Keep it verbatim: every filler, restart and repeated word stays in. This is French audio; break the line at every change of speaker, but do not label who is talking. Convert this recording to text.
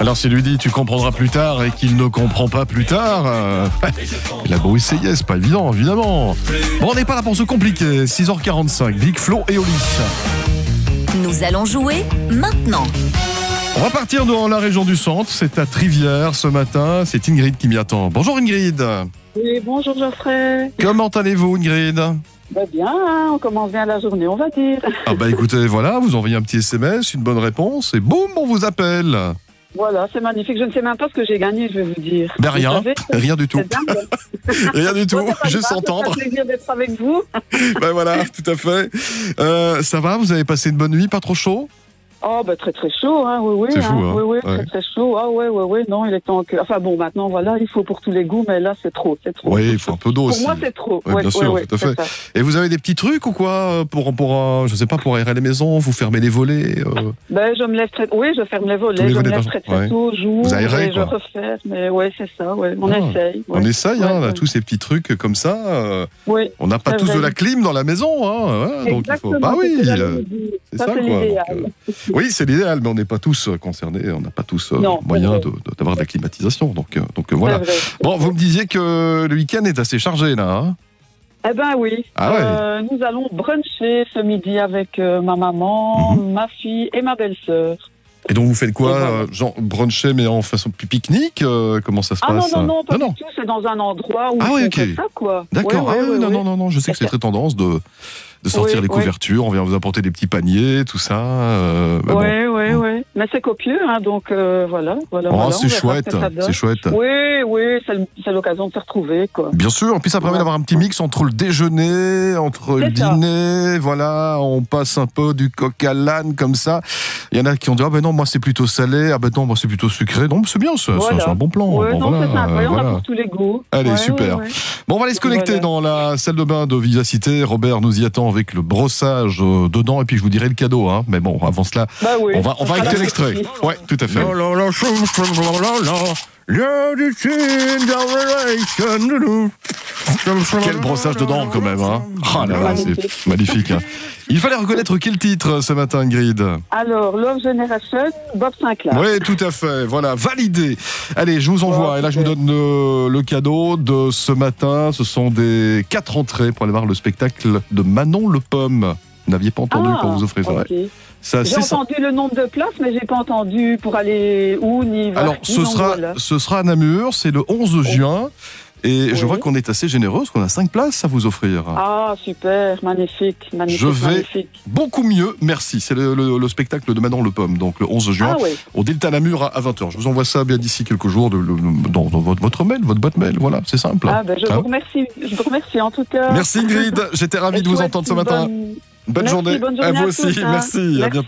Alors s'il lui dit tu comprendras plus tard et qu'il ne comprend pas plus tard, euh, il a beau essayer, c'est pas évident évidemment. Bon, on n'est pas là pour se compliquer. Six heures quarante-cinq, Big Flo et Oli.
Nous allons jouer maintenant.
On va partir dans la région du centre, c'est à Trivière ce matin, c'est Ingrid qui m'y attend. Bonjour Ingrid.
Oui, bonjour Geoffrey.
Comment allez-vous Ingrid?
Bah bien, hein, on commence bien la journée, on va dire.
Ah bah écoutez, voilà, vous envoyez un petit S M S, une bonne réponse et boum, on vous appelle.
Voilà, c'est magnifique. Je ne sais même pas ce que j'ai gagné, je vais vous dire.
Ben rien,
vous savez,
rien du tout. Rien du tout,
bon,
juste entendre.
Ça fait plaisir d'être avec vous.
Ben voilà, tout à fait. Euh, ça va, vous avez passé une bonne nuit, pas trop chaud?
Oh, bah très très chaud, hein, oui, oui.
C'est
hein,
fou, hein.
Oui, oui,
Ouais.
très très chaud. Ah, ouais, ouais, ouais, non, il est temps que. Enfin bon, maintenant, voilà, il faut pour tous les goûts, mais là, c'est trop, c'est trop.
Oui, il faut un peu d'eau
Pour
aussi.
moi, c'est trop.
Ouais,
Ouais,
bien
ouais,
sûr,
ouais,
tout à
c'est
fait.
ça.
Et vous avez des petits trucs ou quoi pour, pour euh, je sais pas, pour aérer les maisons, vous fermez les volets euh...
Ben, je me lève très. Oui, je ferme les volets,
Tous les
je
volets
me lève
d'un-
très très
ouais.
tôt, j'ouvre,
Vous aérez,
et je
quoi.
referme. Mais ouais, c'est ça, ouais. On
Ah.
essaye. Ouais.
On essaye, hein,
Ouais,
on a
ouais.
tous ces petits trucs comme ça. euh,
Oui.
on n'a pas
C'est
tous
vrai.
de la clim dans la maison, hein, ouais, donc il faut.
Exactement,
Bah oui,
c'est ce que j'allais
euh,
vous dire.
c'est
Ça,
ça,
c'est
quoi.
l'idéal.
Donc, euh, oui, c'est l'idéal, mais on n'est pas tous euh, concernés, on n'a pas tous euh,
Non,
moyen
c'est
de-
vrai.
de- d'avoir de la climatisation. Donc, euh, donc euh, voilà.
C'est vrai.
Bon, vous me disiez que le week-end est assez chargé là. Hein.
Eh ben oui.
Ah ouais.
Euh, nous allons bruncher ce midi avec euh, ma maman,
Mhm.
ma fille et ma belle-sœur.
Et donc vous faites quoi,
Et voilà.
euh, genre bruncher mais en façon pique-nique euh, comment ça se
Ah non,
passe?
non, non, pas
non,
du tout. C'est dans un endroit où
Ah
on
ouais,
fait
ok.
ça, quoi.
D'accord.
Ouais,
ah
ouais,
oui,
ouais,
non,
ouais.
non, non, non, je sais que c'est très tendance de, de sortir
Oui,
les
oui.
couvertures. On vient vous apporter des petits paniers, tout ça. Euh, mais bon.
Ouais, ouais, ouais. Mais c'est copieux, hein, donc euh, voilà. voilà,
Oh,
voilà,
c'est
on verra
chouette,
ce que ça donne.
c'est chouette.
Oui, oui, c'est le- c'est l'occasion de se retrouver, quoi.
Bien sûr, et puis ça permet
Ouais.
d'avoir un petit mix entre le déjeuner, entre le
C'est ça.
dîner, voilà, on passe un peu du coq à l'âne comme ça. Il y en a qui ont dit, ah ben non, moi c'est plutôt salé, ah ben non, moi c'est plutôt sucré. Non, c'est bien, c'est
Voilà.
c'est un bon plan.
Ouais,
Bon,
non,
voilà,
c'est sympa. Il y en a
voilà.
pour tous les goûts.
Allez,
Ouais,
super.
ouais, ouais.
Bon, on va aller se connecter
Voilà.
dans la salle de bain de Vivacité. Robert nous y attend avec le brossage euh, dedans, et puis je vous dirai le cadeau. Hein. Mais bon, avant cela,
Bah oui.
on va, on va
Ça
écouter
sera
l'extrait.
la surprise.
Ouais, tout à fait. Quel brossage dedans quand même, hein. Ah là là, c'est
Magnifique.
magnifique. Hein. Il fallait reconnaître quel titre ce matin, Ingrid?
Alors, Love Generation, Bob Sinclair.
Oui, tout à fait. Voilà, validé. Allez, je vous envoie.
Oh,
Et là, je vous
super.
donne le, le cadeau de ce matin. Ce sont des quatre entrées pour aller voir le spectacle de Manon Le Pomme. Vous n'aviez pas entendu
Ah,
quand vous offrez ça.
ok.
Ouais. Ça,
J'ai
c'est ça.
entendu le nombre de places, mais j'ai pas entendu pour aller où ni vers
Alors,
qui,
ce
donc
sera,
voilà.
ce sera à Namur. C'est le onze juin. Et je
Oui.
vois qu'on est assez généreux parce qu'on a cinq places à vous offrir.
Ah, super, magnifique, magnifique,
Je vais
magnifique.
beaucoup mieux, merci. C'est le, le- le spectacle de Manon Le Pomme, donc le onze juin,
Ah oui,
au Delta Namur à vingt heures. Je vous envoie ça bien d'ici quelques jours de- de- dans, dans votre, votre mail, votre boîte mail. Voilà, c'est simple.
ah, ben, je
Hein.
vous remercie, je vous remercie en tout cas.
Merci Ingrid, j'étais ravi
Et
de vous
chouette,
entendre ce
une
matin.
bonne-
Bonne
Merci,
journée.
bonne journée
à vous
à
aussi,
tous, hein.
merci, à
Merci.
bientôt.